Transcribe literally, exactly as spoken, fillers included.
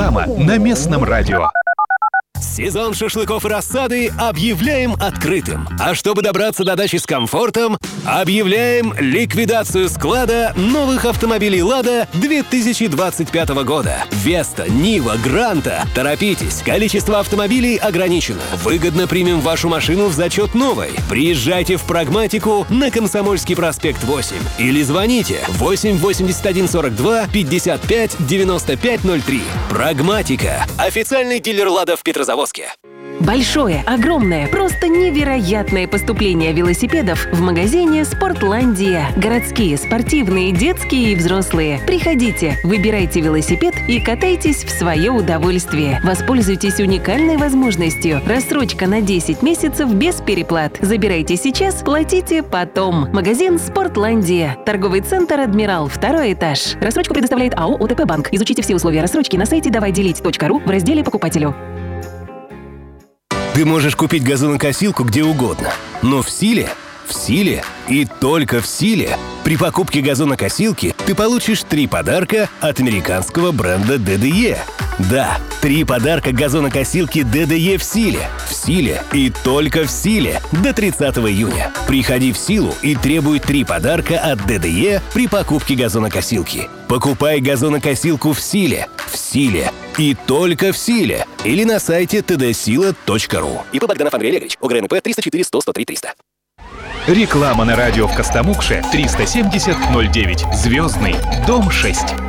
реклама на местном радио. Сезон шашлыков и рассады объявляем открытым. А чтобы добраться до дачи с комфортом, объявляем ликвидацию склада новых автомобилей «Лада» две тысячи двадцать пятого года. «Веста», «Нива», «Гранта». Торопитесь, количество автомобилей ограничено. Выгодно примем вашу машину в зачет новой. Приезжайте в «Прагматику» на Комсомольский проспект восемь. Или звоните восемь восемьдесят один сорок два пятьдесят пять девяносто пять ноль три. «Прагматика» — официальный дилер «Лада» в Петрозаводске. Большое, огромное, просто невероятное поступление велосипедов в магазине «Спортландия». Городские, спортивные, детские и взрослые. Приходите, выбирайте велосипед и катайтесь в свое удовольствие. Воспользуйтесь уникальной возможностью. Рассрочка на десять месяцев без переплат. Забирайте сейчас, платите потом. Магазин «Спортландия». Торговый центр «Адмирал», второй этаж. Рассрочку предоставляет АО «ОТП Банк». Изучите все условия рассрочки на сайте давай делить точка ру в разделе «Покупателю». Ты можешь купить газонокосилку где угодно, но в Силе, в Силе и только в Силе при покупке газонокосилки ты получишь три подарка от американского бренда ди ди и. Да, три подарка газонокосилки ди ди и в Силе. В Силе и только в Силе до тридцатого июня. Приходи в Силу и требуй три подарка от ди ди и при покупке газонокосилки. Покупай газонокосилку в Силе. В Силе и только в Силе. Или на сайте тэ дэ сила точка ру. ИП Богданов Андрей Олегович. ОГРНУП триста четыре сто сто три триста. Реклама на радио в Костомукше триста семьдесят ноль девять. Звездный. Дом шесть.